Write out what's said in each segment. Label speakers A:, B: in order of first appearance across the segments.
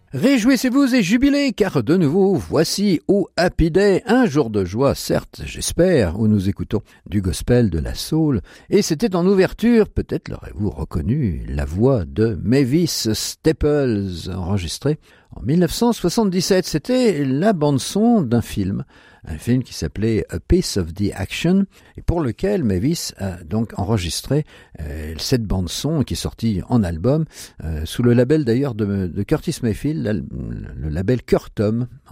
A: Réjouissez-vous et jubilez, car de nouveau, voici au Happy Day, un jour de joie, certes, j'espère, où nous écoutons du gospel, de la soul. Et c'était en ouverture, peut-être l'aurez-vous reconnu, la voix de Mavis Staples, enregistrée en 1977. C'était la bande-son d'un film. Un film qui s'appelait A Piece of the Action, et pour lequel Mavis a donc enregistré cette bande-son qui est sortie en album, sous le label d'ailleurs de Curtis Mayfield, le label Curtom, en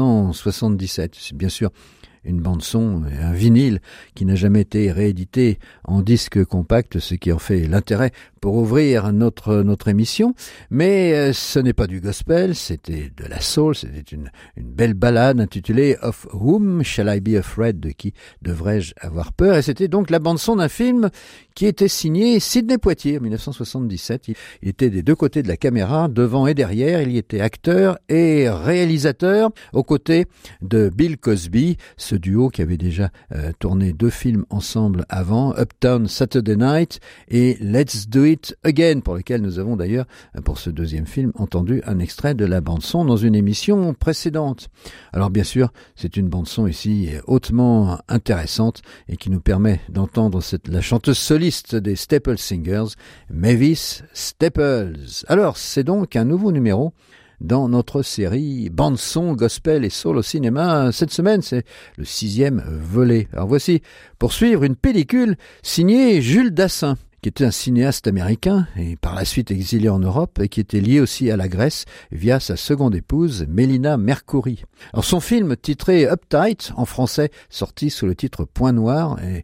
A: 1977. C'est bien sûr une bande-son, un vinyle qui n'a jamais été réédité en disque compact, ce qui en fait l'intérêt pour ouvrir notre émission. Mais ce n'est pas du gospel, c'était de la soul, c'était une belle ballade intitulée « Of Whom Shall I Be Afraid ?» de qui devrais-je avoir peur. Et c'était donc la bande-son d'un film qui était signé Sidney Poitier en 1977. Il était des deux côtés de la caméra, devant et derrière. Il y était acteur et réalisateur, aux côtés de Bill Cosby, ce duo qui avait déjà tourné 2 films ensemble avant, Uptown Saturday Night et Let's Do It Again, pour lequel nous avons d'ailleurs, pour ce deuxième film, entendu un extrait de la bande-son dans une émission précédente. Alors bien sûr, c'est une bande-son ici hautement intéressante et qui nous permet d'entendre la chanteuse soliste des Staple Singers, Mavis Staples. Alors, c'est donc un nouveau numéro dans notre série bande-son, gospel et soul au cinéma. Cette semaine, c'est le 6e volet. Alors voici, pour suivre, une pellicule signée Jules Dassin, qui était un cinéaste américain et par la suite exilé en Europe et qui était lié aussi à la Grèce via sa seconde épouse, Mélina Mercouri. Alors son film titré Uptight, en français sorti sous le titre Point Noir, en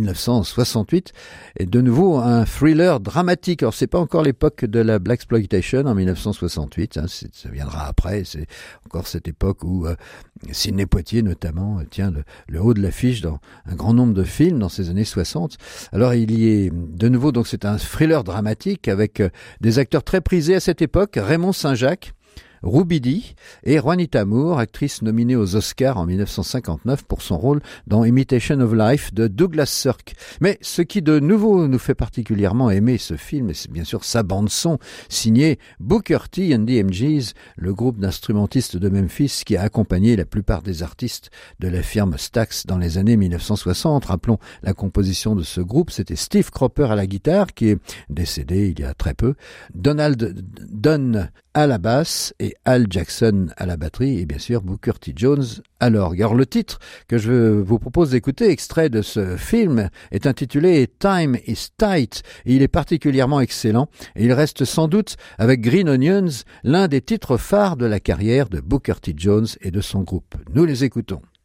A: 1968, est de nouveau un thriller dramatique. Alors c'est pas encore l'époque de la Blaxploitation en 1968, ça viendra après, c'est encore cette époque où Sidney Poitier notamment tient le haut de l'affiche dans un grand nombre de films dans ces années 60. Alors il y est de nouveau, donc c'est un thriller dramatique avec des acteurs très prisés à cette époque, Raymond Saint-Jacques, Roubidi et Juanita Moore, actrice nominée aux Oscars en 1959 pour son rôle dans Imitation of Life de Douglas Sirk. Mais ce qui de nouveau nous fait particulièrement aimer ce film, c'est bien sûr sa bande-son, signée Booker T and the MGs, le groupe d'instrumentistes de Memphis qui a accompagné la plupart des artistes de la firme Stax dans les années 1960. Rappelons la composition de ce groupe, c'était Steve Cropper à la guitare, qui est décédé il y a très peu, Donald Dunn à la basse et Al Jackson à la batterie et bien sûr Booker T. Jones à l'orgue. Alors le titre que je vous propose d'écouter, extrait de ce film, est intitulé Time is Tight et il est particulièrement excellent et il reste sans doute avec Green Onions l'un des titres phares de la carrière de Booker T. Jones et de son groupe. Nous les écoutons.